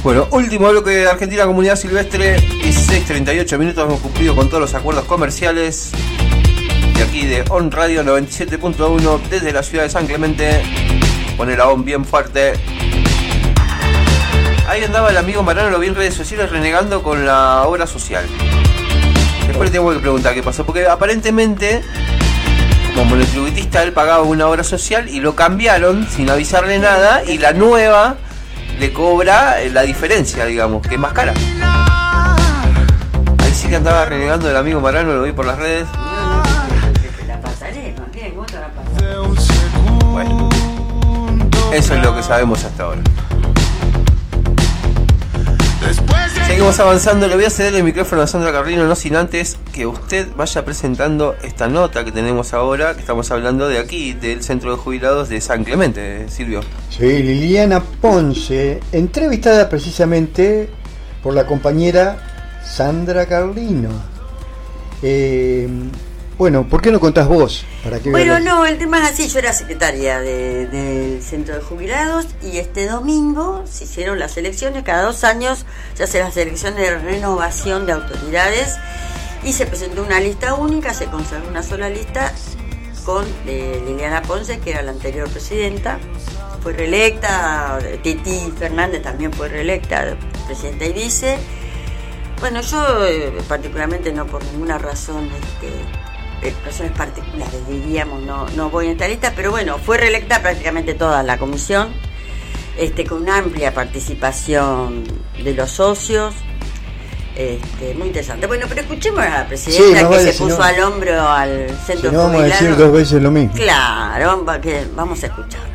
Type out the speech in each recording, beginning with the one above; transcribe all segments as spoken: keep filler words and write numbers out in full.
Bueno, último bloque de Argentina Comunidad Silvestre, dieciséis treinta y ocho minutos, hemos cumplido con todos los acuerdos comerciales. De aquí de On Radio noventa y siete punto uno, desde la ciudad de San Clemente. Pone la On bien fuerte. Ahí andaba el amigo Marano, lo vi en redes sociales renegando con la obra social. Después le tengo que preguntar qué pasó, porque aparentemente, como monotributista, él pagaba una obra social y lo cambiaron sin avisarle nada, y la nueva le cobra la diferencia, digamos, que es más cara. Ahí sí que andaba renegando el amigo Marano, lo vi por las redes. La pasaré, ¿no? ¿Qué? ¿Cómo te la pasaré? Bueno, eso es lo que sabemos hasta ahora. Seguimos avanzando, le voy a ceder el micrófono a Sandra Carlino, no sin antes que usted vaya presentando esta nota que tenemos ahora, que estamos hablando de aquí, del Centro de Jubilados de San Clemente, Silvio. Sí, Liliana Ponce, entrevistada precisamente por la compañera Sandra Carlino. Eh, bueno, ¿por qué no contás vos? ¿Para qué bueno, ganas? no, el tema es así, yo era secretaria de, del Centro de Jubilados y este domingo se hicieron las elecciones, cada dos años se hacen las elecciones de renovación de autoridades y se presentó una lista única, se consagró una sola lista con eh, Liliana Ponce, que era la anterior presidenta, fue reelecta, Titi Fernández también fue reelecta, presidenta y vice. Bueno, yo eh, particularmente no por ninguna razón, este, eh, razones particulares diríamos, no, no voy en esta lista, pero bueno, fue reelecta prácticamente toda la comisión, este, con una amplia participación de los socios, este, muy interesante. Bueno, pero escuchemos a la presidenta, sí, no que vale, se puso no, al hombro al centro si no jubilado. Vamos a decir dos veces lo mismo. Claro, que vamos a escucharla.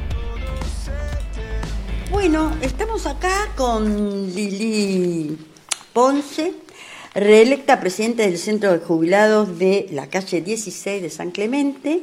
Bueno, estamos acá con Lili Ponce, reelecta presidenta del Centro de Jubilados de la calle dieciséis de San Clemente,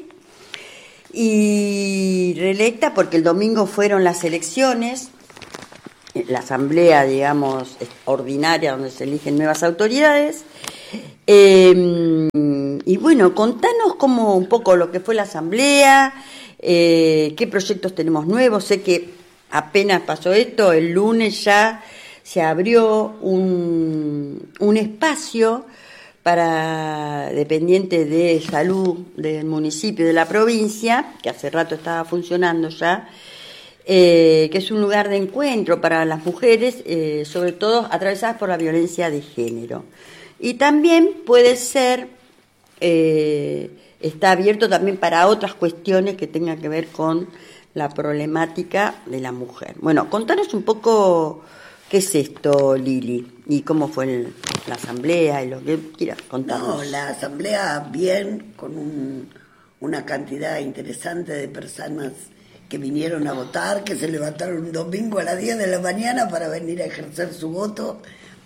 y reelecta porque el domingo fueron las elecciones, la asamblea, digamos, ordinaria, donde se eligen nuevas autoridades. Eh, y bueno, contanos como un poco lo que fue la asamblea, eh, qué proyectos tenemos nuevos. Sé que apenas pasó esto, el lunes ya se abrió un, un espacio para dependientes de salud del municipio, de la provincia, que hace rato estaba funcionando ya, eh, que es un lugar de encuentro para las mujeres, eh, sobre todo atravesadas por la violencia de género. Y también puede ser, eh, está abierto también para otras cuestiones que tengan que ver con la problemática de la mujer. Bueno, contanos un poco qué es esto, Lili, y cómo fue el, la asamblea y lo que quieras contarnos. No, la asamblea bien, con un, una cantidad interesante de personas que vinieron a votar, que se levantaron un domingo a las diez de la mañana para venir a ejercer su voto.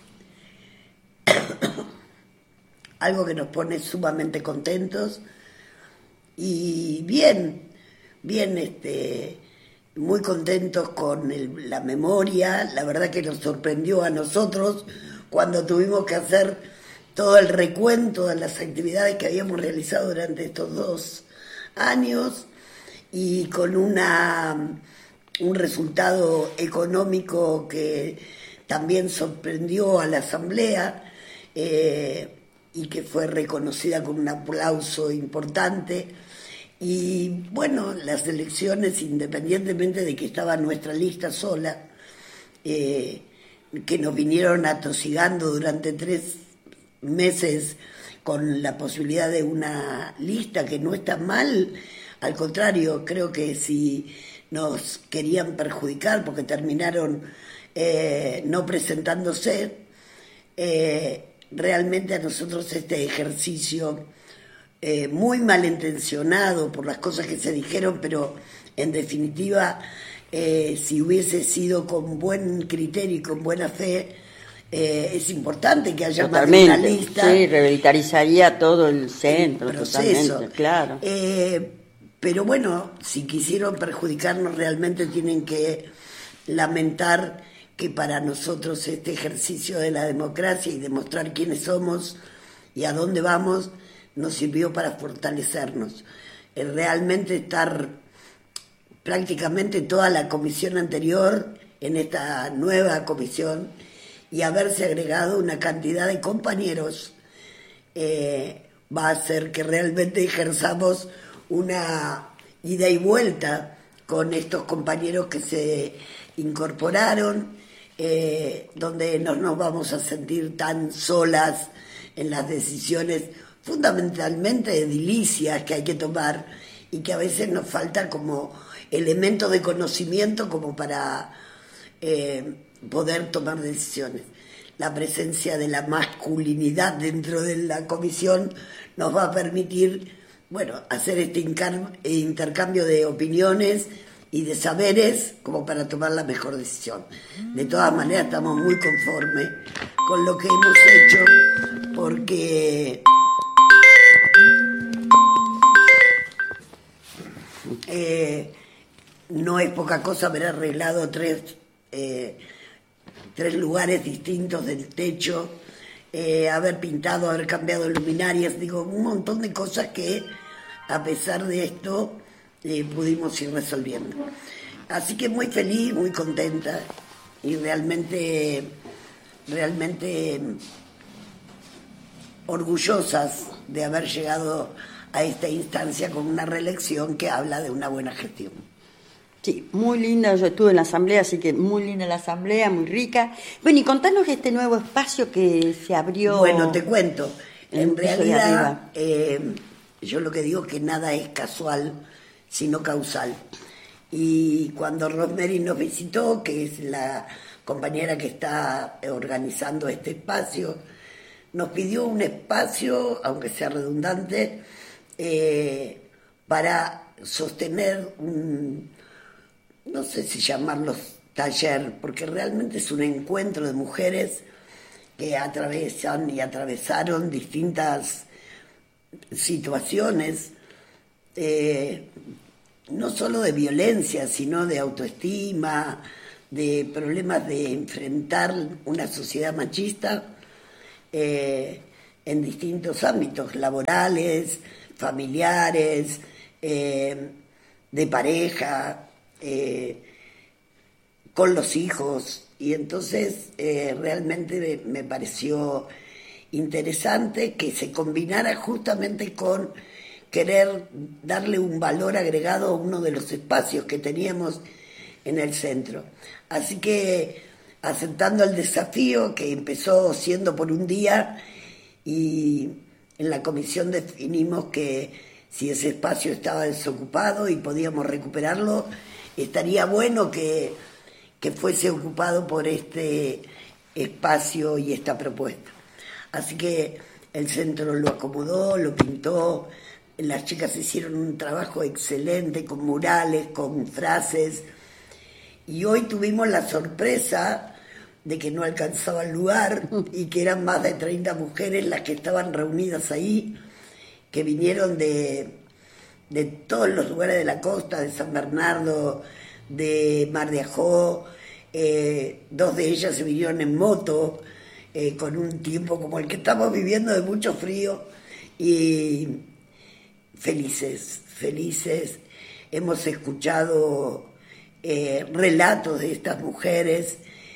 Algo que nos pone sumamente contentos. Y bien, bien, este, muy contentos con el, la memoria. La verdad que nos sorprendió a nosotros cuando tuvimos que hacer todo el recuento de las actividades que habíamos realizado durante estos dos años, y con una un resultado económico que también sorprendió a la asamblea, eh, y que fue reconocida con un aplauso importante. Y bueno, las elecciones, independientemente de que estaba nuestra lista sola, eh, que nos vinieron atosigando durante tres meses con la posibilidad de una lista, que no está mal, al contrario, creo que si nos querían perjudicar porque terminaron eh, no presentándose, eh, realmente a nosotros este ejercicio, eh, muy malintencionado por las cosas que se dijeron, pero en definitiva, eh, si hubiese sido con buen criterio y con buena fe, eh, es importante que haya totalmente, más de una lista. Sí, revitalizaría todo el centro, el proceso, totalmente, claro. Eh, pero bueno, si quisieron perjudicarnos, realmente tienen que lamentar que para nosotros este ejercicio de la democracia y demostrar quiénes somos y a dónde vamos nos sirvió para fortalecernos. Eh, realmente estar prácticamente toda la comisión anterior en esta nueva comisión y haberse agregado una cantidad de compañeros eh, va a hacer que realmente ejerzamos una ida y vuelta con estos compañeros que se incorporaron, eh, donde no nos vamos a sentir tan solas en las decisiones fundamentalmente edilicias que hay que tomar y que a veces nos falta como elemento de conocimiento como para eh, poder tomar decisiones. La presencia de la masculinidad dentro de la comisión nos va a permitir, bueno, hacer este intercambio de opiniones y de saberes como para tomar la mejor decisión. De todas maneras estamos muy conformes con lo que hemos hecho, porque eh, no es poca cosa haber arreglado tres, eh, tres lugares distintos del techo, eh, haber pintado, haber cambiado luminarias, digo, un montón de cosas que a pesar de esto eh, pudimos ir resolviendo. Así que muy feliz, muy contenta y realmente, realmente orgullosas de haber llegado a esta instancia con una reelección que habla de una buena gestión. Sí, muy linda, yo estuve en la asamblea, así que muy linda la asamblea, muy rica. Bueno, y contanos este nuevo espacio que se abrió. Bueno, te cuento, en realidad eh, yo lo que digo es que nada es casual, sino causal. Y cuando Rosemary nos visitó, que es la compañera que está organizando este espacio, nos pidió un espacio, aunque sea redundante, eh, para sostener un, no sé si llamarlos taller, porque realmente es un encuentro de mujeres que atravesan y atravesaron distintas situaciones, eh, no solo de violencia, sino de autoestima, de problemas de enfrentar una sociedad machista eh, en distintos ámbitos, laborales, familiares, eh, de pareja, eh, con los hijos. Y entonces eh, realmente me, me pareció interesante que se combinara justamente con querer darle un valor agregado a uno de los espacios que teníamos en el centro. Así que, aceptando el desafío que empezó siendo por un día, y en la comisión definimos que si ese espacio estaba desocupado y podíamos recuperarlo, estaría bueno que, que fuese ocupado por este espacio y esta propuesta. Así que el centro lo acomodó, lo pintó, las chicas hicieron un trabajo excelente con murales, con frases, y hoy tuvimos la sorpresa de que no alcanzaba el lugar y que eran más de treinta mujeres las que estaban reunidas ahí, que vinieron de, de todos los lugares de la costa, de San Bernardo, de Mar de Ajó, eh, dos de ellas se vinieron en moto, eh, con un tiempo como el que estamos viviendo de mucho frío, y felices, felices. Hemos escuchado eh, relatos de estas mujeres,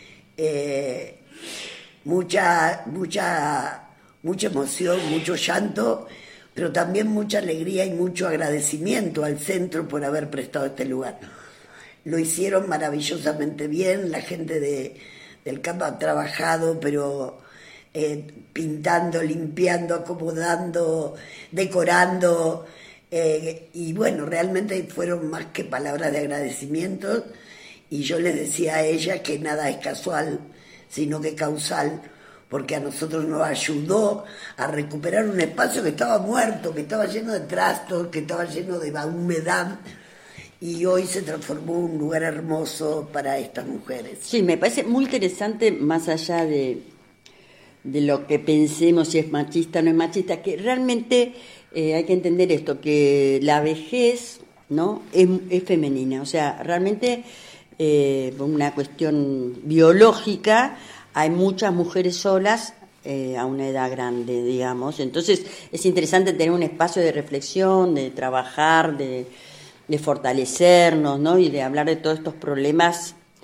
eh, mucha, mucha, mucha emoción, mucho llanto, pero también mucha alegría y mucho agradecimiento al centro por haber prestado este lugar. Lo hicieron maravillosamente bien, la gente de, del campo ha trabajado, pero eh, pintando, limpiando, acomodando, decorando, eh, y bueno, realmente fueron más que palabras de agradecimiento, y yo les decía a ella que nada es casual, sino que causal, porque a nosotros nos ayudó a recuperar un espacio que estaba muerto, que estaba lleno de trastos, que estaba lleno de humedad, y hoy se transformó en un lugar hermoso para estas mujeres. Sí, me parece muy interesante, más allá de, de lo que pensemos si es machista o no es machista, que realmente eh, hay que entender esto, que la vejez, ¿no?, es, es femenina, o sea, realmente eh, por una cuestión biológica hay muchas mujeres solas eh, a una edad grande, digamos. Entonces es interesante tener un espacio de reflexión, de trabajar, de, de fortalecernos, ¿no?, y de hablar de todos estos problemas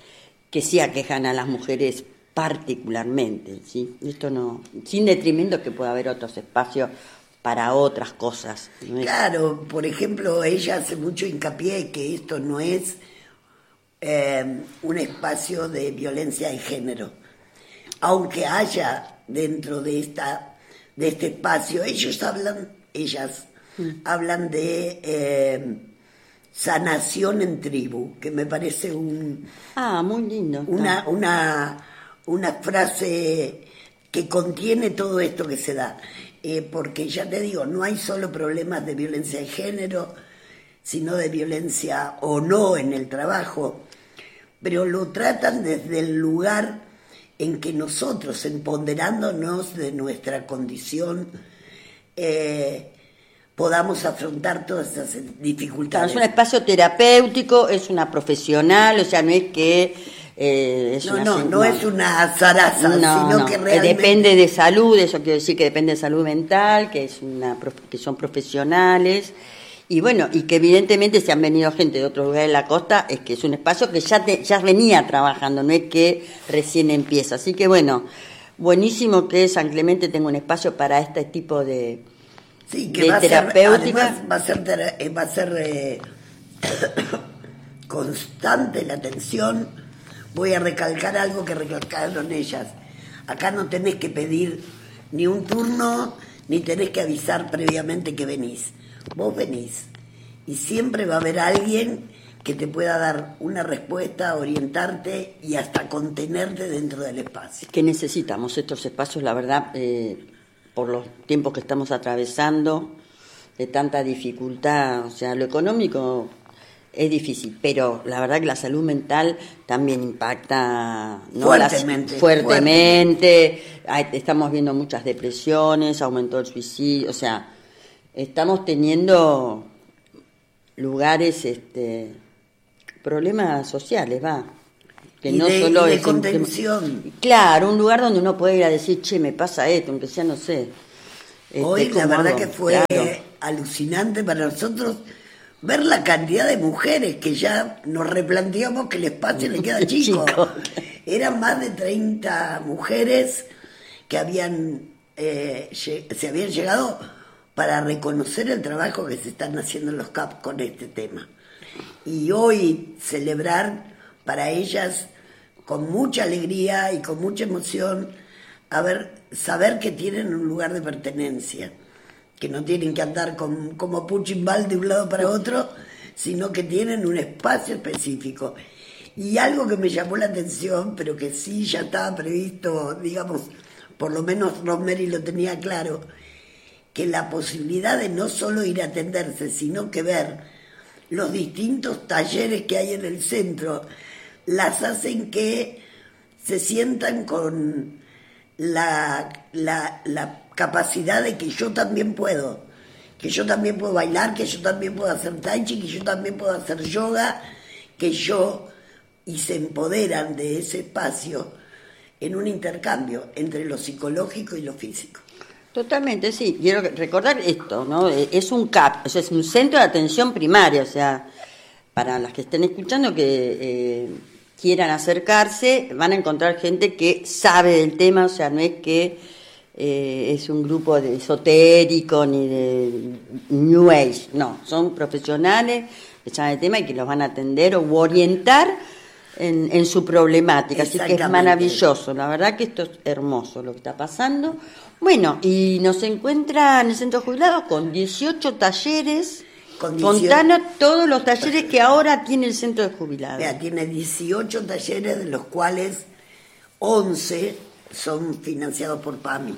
que sí aquejan a las mujeres particularmente, ¿sí? Esto no, sin detrimento que pueda haber otros espacios para otras cosas, ¿no? Claro, por ejemplo, ella hace mucho hincapié que esto no es eh, un espacio de violencia de género, aunque haya dentro de esta de este espacio, ellos hablan, ellas mm. hablan de eh, sanación en tribu, que me parece un ah muy lindo una una una frase que contiene todo esto que se da. Eh, porque ya te digo, no hay solo problemas de violencia de género, sino de violencia o no en el trabajo, pero lo tratan desde el lugar en que nosotros, empoderándonos de nuestra condición, eh, podamos afrontar todas esas dificultades. Claro, es un espacio terapéutico, es una profesional, o sea, no es que... Eh, es no, una, no, no, no es una zaraza, no, sino no, que realmente... depende de salud, eso quiero decir que depende de salud mental, que es una que son profesionales, y bueno, y que evidentemente si han venido gente de otros lugares de la costa, es que es un espacio que ya, te, ya venía trabajando, no es que recién empieza. Así que bueno, buenísimo que San Clemente tenga un espacio para este tipo de, sí, que de va terapéutica. A ser, además va a ser, va a ser eh, constante la atención. Voy a recalcar algo que recalcaron ellas. Acá no tenés que pedir ni un turno, ni tenés que avisar previamente que venís. Vos venís. Y siempre va a haber alguien que te pueda dar una respuesta, orientarte y hasta contenerte dentro del espacio. Que necesitamos estos espacios, la verdad, eh, por los tiempos que estamos atravesando, de tanta dificultad, o sea, lo económico... es difícil, pero la verdad que la salud mental también impacta, ¿no? fuertemente, Las, fuertemente. Fuerte. Estamos viendo muchas depresiones, aumentó el suicidio, o sea, estamos teniendo lugares, este, problemas sociales, va. Que y no de, solo y de es contención. Un, claro, un lugar donde uno puede ir a decir, che, me pasa esto, aunque sea, no sé. Este, Hoy la verdad hago? que fue Claro. alucinante para nosotros ver la cantidad de mujeres que ya nos replanteamos que el espacio le queda chico. Chico. Eran más de treinta mujeres que habían eh, se habían llegado para reconocer el trabajo que se están haciendo en los C A P con este tema. Y hoy celebrar para ellas con mucha alegría y con mucha emoción a ver, saber que tienen un lugar de pertenencia, que no tienen que andar con, como puchimbal de un lado para otro, sino que tienen un espacio específico. Y algo que me llamó la atención, pero que sí ya estaba previsto, digamos, por lo menos Rosemary lo tenía claro, que la posibilidad de no solo ir a atenderse, sino que ver los distintos talleres que hay en el centro, las hacen que se sientan con la, la, la capacidad de que yo también puedo, que yo también puedo bailar, que yo también puedo hacer tai chi, que yo también puedo hacer yoga, que yo, y se empoderan de ese espacio en un intercambio entre lo psicológico y lo físico. Totalmente, sí. Quiero recordar esto, ¿no? Es un C A P, o sea, es un centro de atención primaria, o sea, para las que estén escuchando que eh, quieran acercarse, van a encontrar gente que sabe del tema, o sea, no es que eh, es un grupo de esotérico ni de New Age, no, son profesionales que saben el tema y que los van a atender o orientar en, en su problemática, así que es maravilloso, la verdad que esto es hermoso lo que está pasando. Bueno, y nos encuentra en el Centro de Jubilados con dieciocho talleres. Con dieciocho... Contanos todos los talleres que ahora tiene el Centro de Jubilados. Mira, tiene dieciocho talleres, de los cuales once son financiados por P A M I.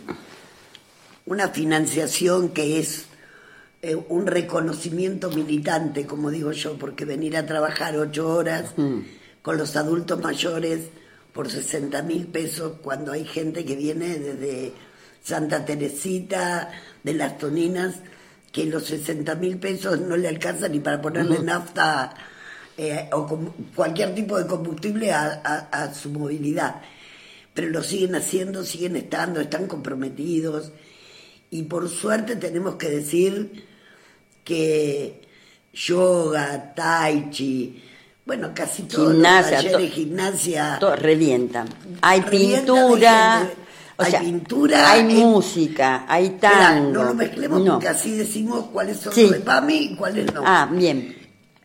Una financiación que es eh, un reconocimiento militante, como digo yo, porque venir a trabajar ocho horas mm. con los adultos mayores por sesenta mil pesos, cuando hay gente que viene desde Santa Teresita, de Las Toninas, que los sesenta mil pesos no le alcanzan ni para ponerle uh-huh. nafta eh, o com- cualquier tipo de combustible a, a, a su movilidad. Pero lo siguen haciendo, siguen estando, están comprometidos. Y por suerte tenemos que decir que yoga, tai chi, Bueno, casi todos Gimnasia, los talleres, to- gimnasia... Todo revientan. Hay revienta pintura, de gente. o Hay sea, pintura, hay hay- música, hay Esperá, tango. no lo mezclemos No. porque así decimos cuáles son Sí. los de PAMI y cuáles no. Ah, bien.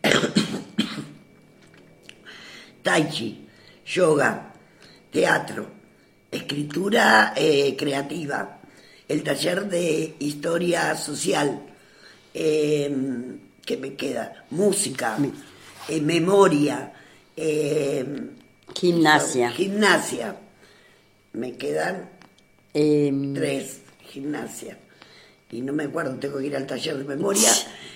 Tai chi, yoga, teatro, escritura eh, creativa, el taller de historia social, eh, ¿qué me queda? Música, eh, memoria, eh, Gimnasia. gimnasia. Me quedan Eh, tres, gimnasia. Y no me acuerdo, tengo que ir al taller de memoria.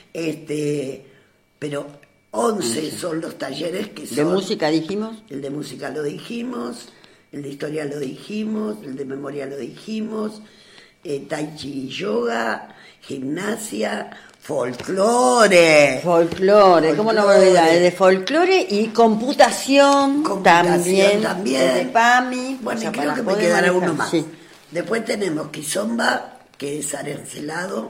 Este, pero once son los talleres que son. ¿De música dijimos? El de música lo dijimos, el de historia lo dijimos, el de memoria lo dijimos, eh, tai chi y yoga, gimnasia, folclore. Folclore, ¿cómo no me Folclore. olvidar? El de folclore y computación, Computación también, también. el de PAMI. Bueno, o sea, y creo para que me poder quedará manejar, uno más. sí. Después tenemos Kizomba, que es arancelado.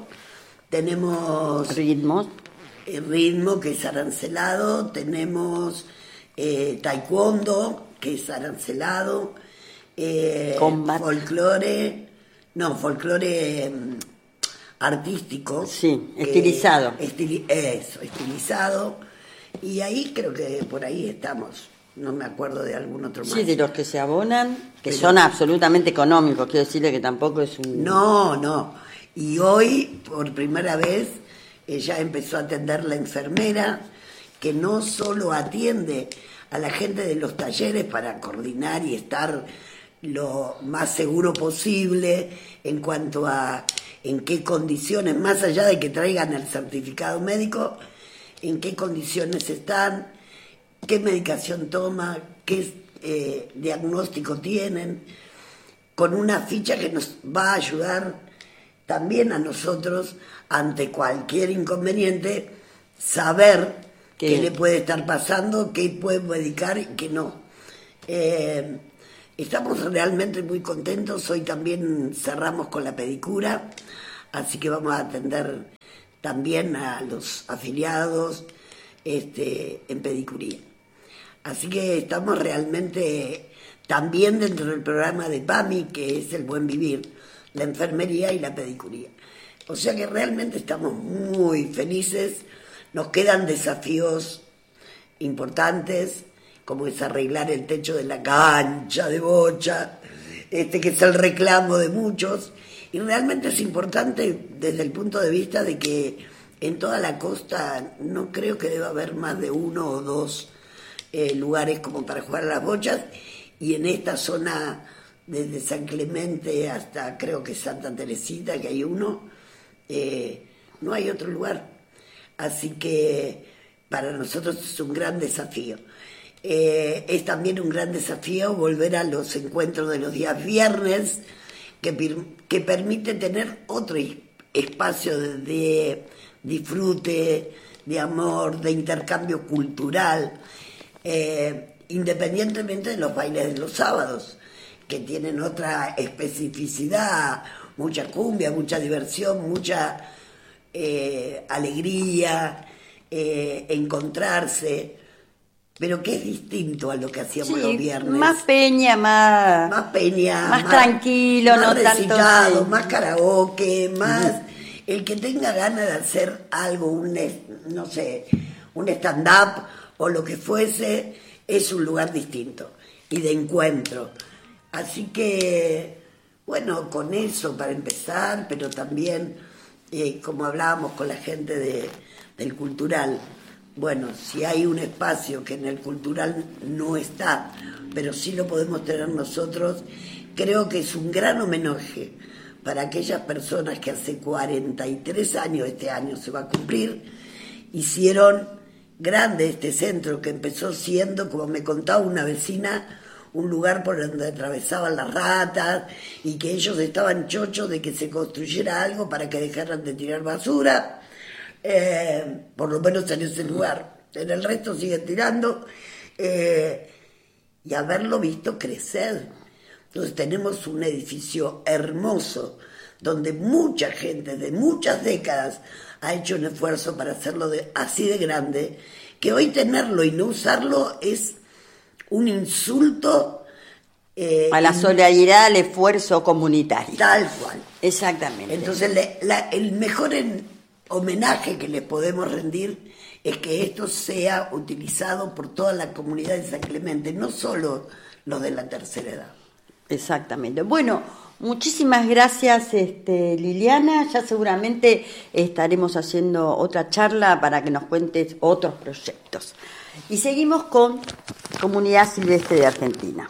Tenemos Ritmos. el ritmo, que es arancelado. Tenemos eh, taekwondo, que es arancelado. Eh, Combat. folclore, no, folclore mm, artístico. Sí, que- estilizado. estili- eso, estilizado. Y ahí creo que por ahí estamos. No me acuerdo de algún otro más. Sí, de los que se abonan, que Pero- son absolutamente económicos. Quiero decirle que tampoco es un... No, no. Y hoy, por primera vez, ella empezó a atender la enfermera, que no solo atiende a la gente de los talleres para coordinar y estar lo más seguro posible en cuanto a en qué condiciones, más allá de que traigan el certificado médico, en qué condiciones están, qué medicación toma, qué eh, diagnóstico tienen, con una ficha que nos va a ayudar también a nosotros, ante cualquier inconveniente, saber ¿Qué? qué le puede estar pasando, qué puede medicar y qué no. Eh, estamos realmente muy contentos. Hoy también cerramos con la pedicura, así que vamos a atender también a los afiliados este, en pedicuría. Así que estamos realmente también dentro del programa de PAMI, que es el buen vivir, la enfermería y la pedicuría. O sea que realmente estamos muy felices. Nos quedan desafíos importantes, como es arreglar el techo de la cancha de bocha, este que es el reclamo de muchos. Y realmente es importante desde el punto de vista de que en toda la costa no creo que deba haber más de uno o dos eh, lugares como para jugar a las bochas, y en esta zona desde San Clemente hasta creo que Santa Teresita, que hay uno, eh, no hay otro lugar. Así que para nosotros es un gran desafío. Eh, es también un gran desafío volver a los encuentros de los días viernes, que, que permite tener otro espacio de, de disfrute, de amor, de intercambio cultural, eh, independientemente de los bailes de los sábados, que tienen otra especificidad, mucha cumbia, mucha diversión, mucha eh, alegría, eh, encontrarse, pero que es distinto a lo que hacíamos Sí, los viernes. más peña, más... Más peña, más tranquilo, más no tanto, recitado, sí. más karaoke, más el que tenga ganas de hacer algo, un es- no sé, un stand-up o lo que fuese, es un lugar distinto y de encuentro. Así que, bueno, con eso para empezar, pero también, eh, como hablábamos con la gente de, del cultural, bueno, si hay un espacio que en el cultural no está, pero sí lo podemos tener nosotros, creo que es un gran homenaje para aquellas personas que hace cuarenta y tres años, este año se va a cumplir, hicieron grande este centro, que empezó siendo, como me contaba una vecina, un lugar por donde atravesaban las ratas, y que ellos estaban chochos de que se construyera algo para que dejaran de tirar basura, eh, por lo menos en ese lugar. En el resto siguen tirando, eh, y haberlo visto crecer. Entonces tenemos un edificio hermoso, donde mucha gente de muchas décadas ha hecho un esfuerzo para hacerlo de, así de grande, que hoy tenerlo y no usarlo es un insulto eh, a la solidaridad, al esfuerzo comunitario. Tal cual. Exactamente. Entonces le, la, el mejor en, homenaje que le podemos rendir es que esto sea utilizado por toda la comunidad de San Clemente, no solo los de la tercera edad. Exactamente. Bueno, muchísimas gracias, este, Liliana. Ya seguramente estaremos haciendo otra charla para que nos cuentes otros proyectos. Y seguimos con Comunidad Silvestre de Argentina.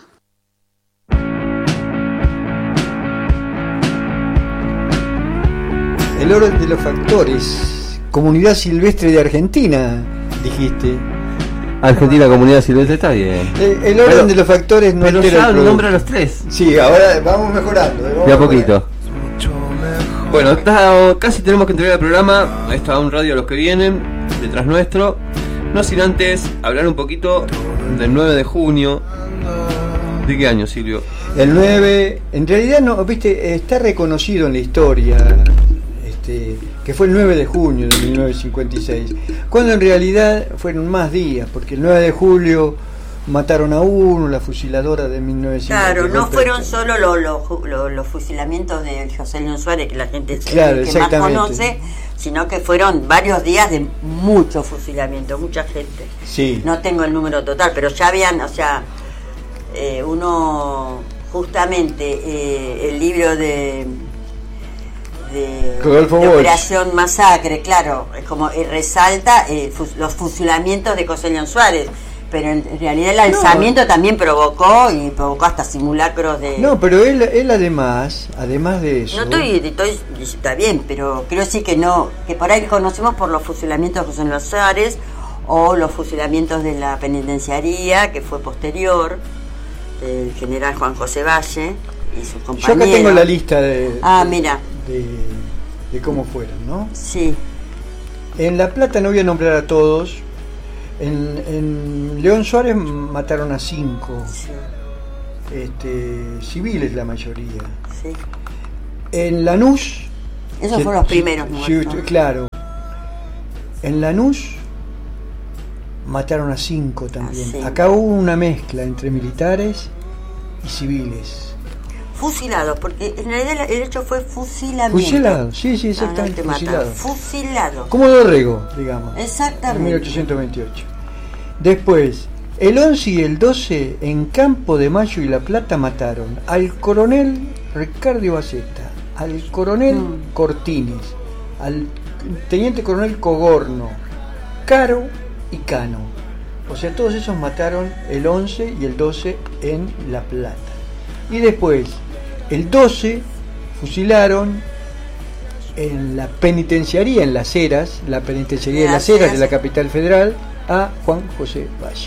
El orden de los factores. Comunidad Silvestre de Argentina, dijiste. Argentina, Comunidad Silvestre, está bien. Eh, el orden pero, de los factores no pero altera ya el producto. nombra los tres. Sí, ahora vamos mejorando. Vamos De a poquito. Bueno, está, casi tenemos que entregar el programa. Está un radio a los que vienen, detrás nuestro. No sin antes hablar un poquito del nueve de junio. ¿De qué año, Silvio? El nueve, en realidad no, viste, está reconocido en la historia, este, que fue el nueve de junio de mil novecientos cincuenta y seis, cuando en realidad fueron más días, porque el nueve de julio mataron a uno, la fusiladora de mil novecientos cincuenta y cuatro. Claro, no fueron solo los, los, los, los fusilamientos de José León Suárez, que la gente claro, que más conoce, sino que fueron varios días de muchos fusilamientos, mucha gente. Sí. No tengo el número total, pero ya habían, o sea, eh, uno, justamente, eh, el libro de... de, de Operación Masacre, claro, es como eh, resalta eh, fus, los fusilamientos de José León Suárez, pero en realidad el alzamiento no. también provocó y provocó hasta simulacros de... No, pero él, él además, además de eso... No estoy, estoy, está bien, pero quiero decir que no, que por ahí conocemos por los fusilamientos de José León Suárez o los fusilamientos de la penitenciaría, que fue posterior, del general Juan José Valle y sus compañeros. Yo acá tengo la lista de... Ah, mira. De, de cómo fueron, ¿no? Sí. En La Plata no voy a nombrar a todos. En, en León Suárez mataron a cinco. Sí. Este, civiles la mayoría. Sí. En Lanús... Esos fueron los primeros muertos. Sí, claro. En Lanús mataron a cinco también. Ah, sí. Acá hubo una mezcla entre militares y civiles. Fusilados, porque en realidad el hecho fue fusilamiento. Fusilado, sí, sí, exactamente. Ah, no fusilado. Fusilado. Como Dorrego, digamos. Exactamente. En mil ochocientos veintiocho. Después, el once y el doce en Campo de Mayo y La Plata mataron al coronel Ricardo Baceta, al coronel mm. Cortines, al teniente coronel Cogorno, Caro y Cano. O sea, todos esos mataron el once y el doce en La Plata. Y después, el doce, fusilaron en la penitenciaría, en Las Heras, la penitenciaría de Las Heras de la capital federal, a Juan José Valle.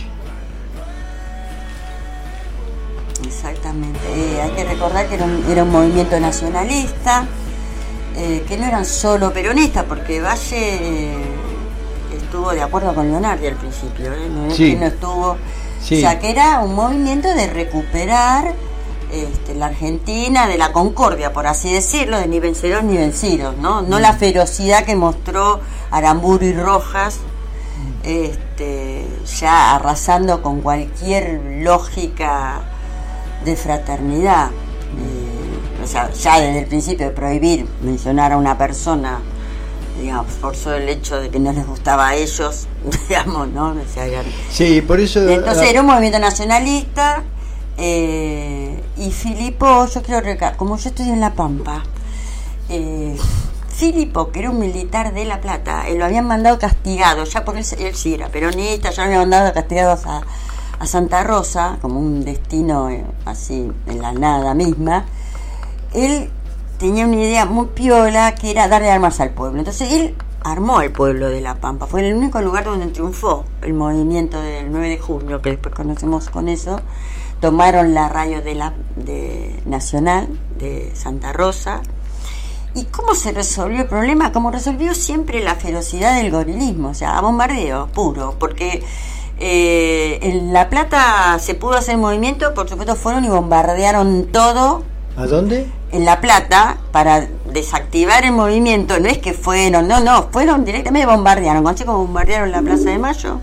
Exactamente. Eh, hay que recordar que era un, era un movimiento nacionalista, eh, que no eran solo peronistas, porque Valle... Eh, estuvo de acuerdo con Leonardi al principio, ¿eh? No, sí. no estuvo, sí. O sea que era un movimiento de recuperar este, la Argentina de la concordia, por así decirlo, de ni vencedores ni vencidos, ¿no? No mm. la ferocidad que mostró Aramburu y Rojas, este, ya arrasando con cualquier lógica de fraternidad, eh, o sea, ya desde el principio de prohibir mencionar a una persona, digamos, por solo el hecho de que no les gustaba a ellos, digamos, ¿no? O sea, eran... Sí, por eso... Entonces era un movimiento nacionalista, eh, y Filipo, yo quiero recordar, como yo estudié en La Pampa, eh, Filipo, que era un militar de La Plata, eh, lo habían mandado castigado, ya porque él, él sí era peronista, ya lo habían mandado castigados a, a Santa Rosa, como un destino eh, así, en la nada misma. Él tenía una idea muy piola, que era darle armas al pueblo. Entonces él armó al pueblo de La Pampa. Fue el único lugar donde triunfó el movimiento del nueve de junio, que después conocemos con eso. Tomaron la radio de la de Nacional de Santa Rosa. ¿Y cómo se resolvió el problema? Como resolvió siempre la ferocidad del gorilismo, o sea, a bombardeo puro, porque eh, en La Plata se pudo hacer movimiento, por supuesto fueron y bombardearon todo. ¿A dónde? En La Plata, para desactivar el movimiento. No es que fueron, no, no, fueron directamente, bombardearon. Con chicos bombardearon la Plaza de Mayo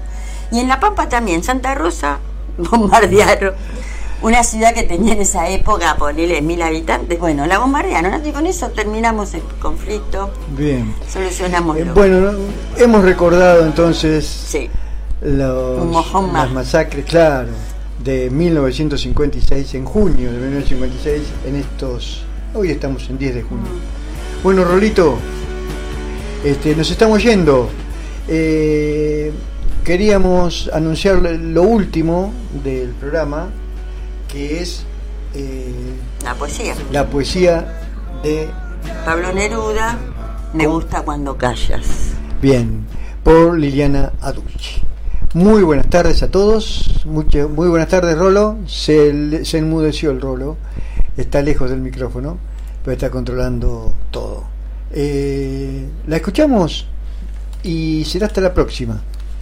Y en La Pampa también, Santa Rosa, bombardearon. Una ciudad que tenía en esa época, ponele mil habitantes. Bueno, la bombardearon, y con eso terminamos el conflicto. Bien. Solucionamos. Eh, bueno, ¿no? Hemos recordado entonces sí. los, Un mojón más. las masacres, claro, de mil novecientos cincuenta y seis, en junio de mil novecientos cincuenta y seis, en estos... Hoy estamos en diez de junio. Mm. Bueno, Rolito, este, nos estamos yendo. Eh, queríamos anunciar lo último del programa, que es eh, la poesía. La poesía de Pablo Neruda, Me gusta cuando callas. Bien, por Liliana Aducci. Muy buenas tardes a todos. Mucho, muy buenas tardes, Rolo. Se, se enmudeció el Rolo. Está lejos del micrófono, pero está controlando todo. Eh, la escuchamos y será hasta la próxima.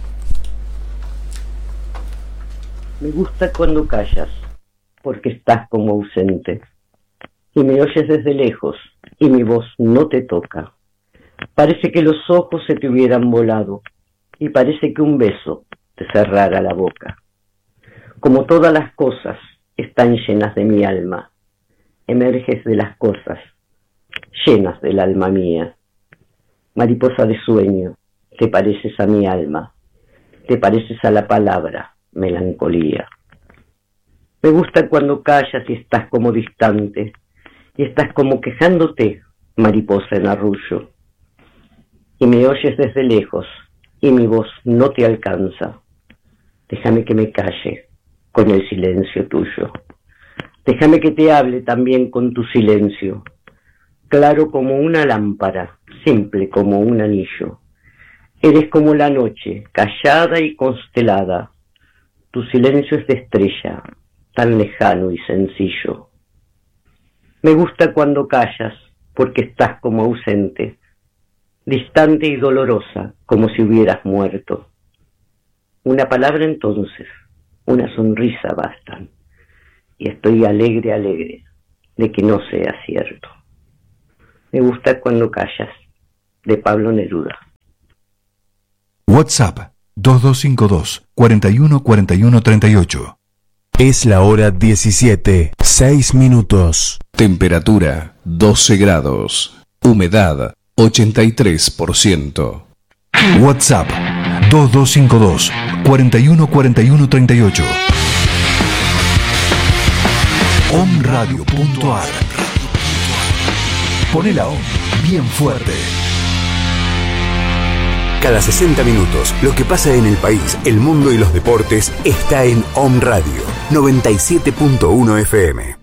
Me gusta cuando callas, porque estás como ausente, y me oyes desde lejos, y mi voz no te toca. Parece que los ojos se te hubieran volado, y parece que un beso te cerrara la boca. Como todas las cosas están llenas de mi alma, emerges de las cosas, llenas del alma mía. Mariposa de sueño, te pareces a mi alma, te pareces a la palabra, melancolía. Me gusta cuando callas y estás como distante, y estás como quejándote, mariposa en arrullo, y me oyes desde lejos, y mi voz no te alcanza. Déjame que me calle con el silencio tuyo. Déjame que te hable también con tu silencio, claro como una lámpara, simple como un anillo. Eres como la noche, callada y constelada. Tu silencio es de estrella, tan lejano y sencillo. Me gusta cuando callas, porque estás como ausente, distante y dolorosa, como si hubieras muerto. Una palabra entonces, una sonrisa bastan, y estoy alegre, alegre, de que no sea cierto. Me gusta cuando callas, de Pablo Neruda. WhatsApp dos dos cinco dos, cuatro uno cuatro uno tres ocho. Es la hora diecisiete, seis minutos. Temperatura doce grados. Humedad ochenta y tres por ciento. WhatsApp dos dos cinco dos, cuatro uno cuatro uno tres ocho. omradio punto ar. Pone la O bien fuerte. Cada sesenta minutos, lo que pasa en el país, el mundo y los deportes está en Om Radio noventa y siete punto uno F M.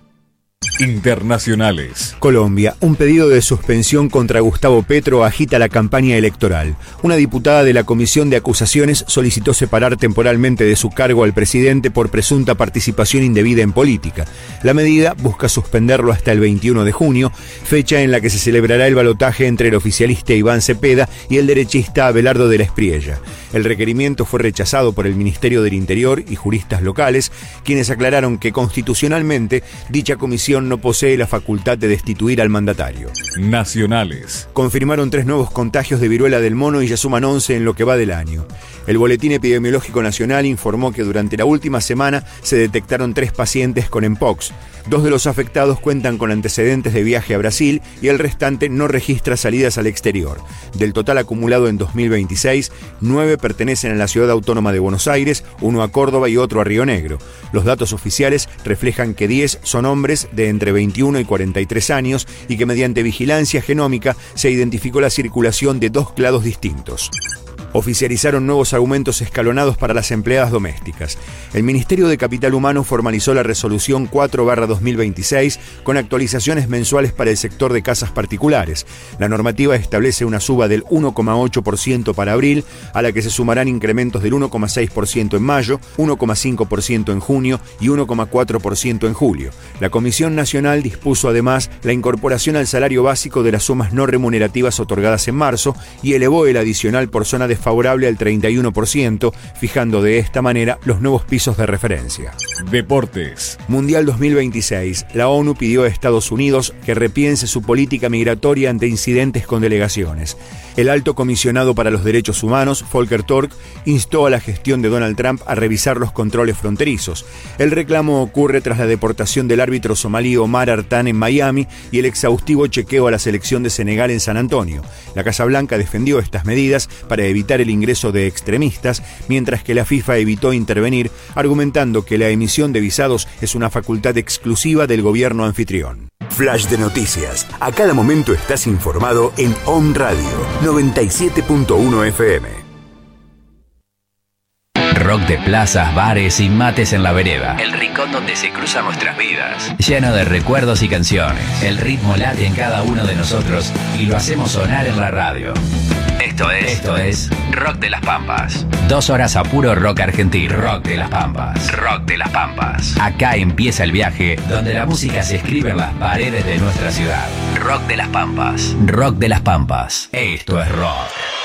Internacionales. Colombia, un pedido de suspensión contra Gustavo Petro agita la campaña electoral. Una diputada de la Comisión de Acusaciones solicitó separar temporalmente de su cargo al presidente por presunta participación indebida en política. La medida busca suspenderlo hasta el veintiuno de junio, fecha en la que se celebrará el balotaje entre el oficialista Iván Cepeda y el derechista Abelardo de la Espriella. El requerimiento fue rechazado por el Ministerio del Interior y juristas locales, quienes aclararon que constitucionalmente dicha comisión no posee la facultad de destituir al mandatario. Nacionales. Confirmaron tres nuevos contagios de viruela del mono y ya suman once en lo que va del año. El Boletín Epidemiológico Nacional informó que durante la última semana se detectaron tres pacientes con Mpox. Dos de los afectados cuentan con antecedentes de viaje a Brasil y el restante no registra salidas al exterior. Del total acumulado en dos mil veintiséis, nueve pertenecen a la Ciudad Autónoma de Buenos Aires, uno a Córdoba y otro a Río Negro. Los datos oficiales reflejan que diez son hombres de entre veintiuno y cuarenta y tres años y que mediante vigilancia genómica se identificó la circulación de dos clados distintos. Oficializaron nuevos aumentos escalonados para las empleadas domésticas. El Ministerio de Capital Humano formalizó la resolución cuatro barra dos mil veintiséis con actualizaciones mensuales para el sector de casas particulares. La normativa establece una suba del uno coma ocho por ciento para abril, a la que se sumarán incrementos del uno coma seis por ciento en mayo, uno coma cinco por ciento en junio y uno coma cuatro por ciento en julio. La Comisión Nacional dispuso además la incorporación al salario básico de las sumas no remunerativas otorgadas en marzo y elevó el adicional por zona de favorable al treinta y uno por ciento, fijando de esta manera los nuevos pisos de referencia. Deportes. Mundial dos mil veintiséis. La ONU pidió a Estados Unidos que repiense su política migratoria ante incidentes con delegaciones. El alto comisionado para los derechos humanos, Volker Turk, instó a la gestión de Donald Trump a revisar los controles fronterizos. El reclamo ocurre tras la deportación del árbitro somalí Omar Artan en Miami y el exhaustivo chequeo a la selección de Senegal en San Antonio. La Casa Blanca defendió estas medidas para evitar el ingreso de extremistas, mientras que la FIFA evitó intervenir, argumentando que la emisión de visados es una facultad exclusiva del gobierno anfitrión. Flash de noticias. A cada momento estás informado en Home Radio noventa y siete punto uno F M. Rock de plazas, bares y mates en la vereda. El rincón donde se cruzan nuestras vidas. Lleno de recuerdos y canciones. El ritmo late en cada uno de nosotros y lo hacemos sonar en la radio. Esto es, esto es Rock de las Pampas. Dos horas a puro rock argentino. Rock de las Pampas. Rock de las Pampas. Acá empieza el viaje donde la música se escribe en las paredes de nuestra ciudad. Rock de las Pampas. Rock de las Pampas. Esto es rock.